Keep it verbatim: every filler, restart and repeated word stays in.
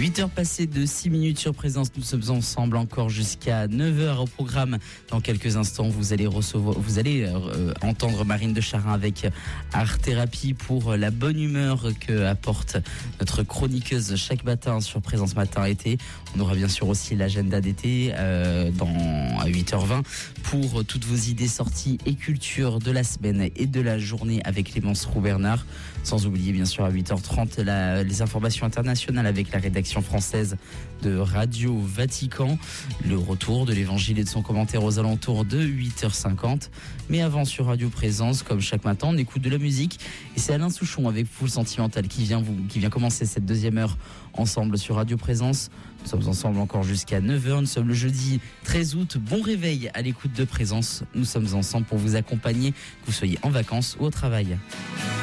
huit heures passées de six minutes sur Présence. Nous sommes ensemble encore jusqu'à neuf heures au programme. Dans quelques instants, vous allez recevoir, vous allez euh, entendre Marine de Charin avec Art Thérapie pour la bonne humeur que apporte notre chroniqueuse chaque matin sur Présence Matin Été. On aura bien sûr aussi l'agenda d'été euh, dans à huit heures vingt pour toutes vos idées sorties et culture de la semaine et de la journée avec Clémence Roux-Bernard. Sans oublier bien sûr à huit heures trente la, les informations internationales avec la rédaction française de Radio Vatican. Le retour de l'évangile et de son commentaire aux alentours de huit heures cinquante. Mais avant sur Radio Présence, comme chaque matin, on écoute de la musique. Et c'est Alain Souchon avec Full Sentimental qui vient, vous, qui vient commencer cette deuxième heure ensemble sur Radio Présence. Nous sommes ensemble encore jusqu'à neuf heures. Nous sommes le jeudi treize août. Bon réveil à l'écoute de Présence. Nous sommes ensemble pour vous accompagner, que vous soyez en vacances ou au travail.